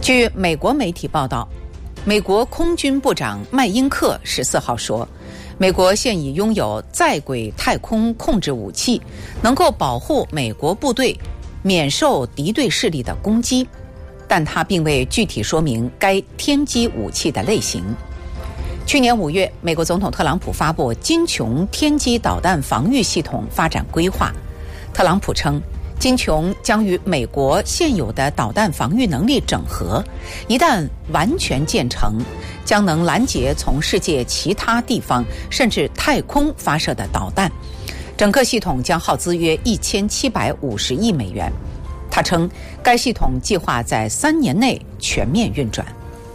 据美国媒体报道，美国空军部长麦因克14号说，美国现已拥有在轨太空控制武器，能够保护美国部队免受敌对势力的攻击，但他并未具体说明该天基武器的类型。去年5月，美国总统特朗普发布金琼天基导弹防御系统发展规划。特朗普称，金琼将与美国现有的导弹防御能力整合，一旦完全建成，将能拦截从世界其他地方甚至太空发射的导弹。整个系统将耗资约1750亿美元。他称，该系统计划在3年内全面运转。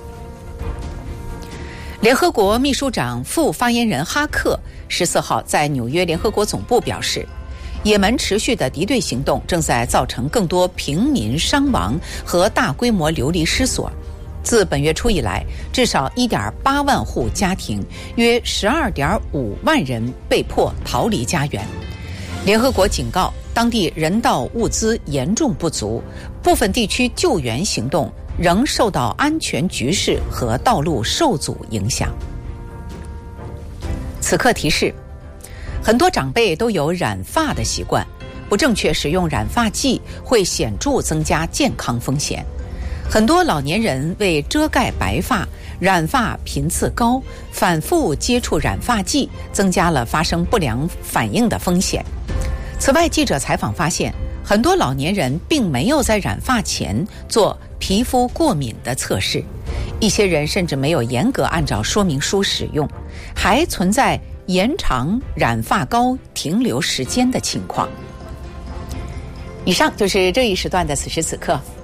联合国秘书长副发言人哈克14号在纽约联合国总部表示，也门持续的敌对行动正在造成更多平民伤亡和大规模流离失所。自本月初以来，至少 1.8 万户家庭，约 12.5 万人被迫逃离家园。联合国警告，当地人道物资严重不足，部分地区救援行动仍受到安全局势和道路受阻影响。此刻提示：很多长辈都有染发的习惯，不正确使用染发剂会显著增加健康风险。很多老年人为遮盖白发，染发频次高，反复接触染发剂，增加了发生不良反应的风险。此外，记者采访发现，很多老年人并没有在染发前做皮肤过敏的测试，一些人甚至没有严格按照说明书使用，还存在延长染发膏停留时间的情况。以上就是这一时段的此时此刻，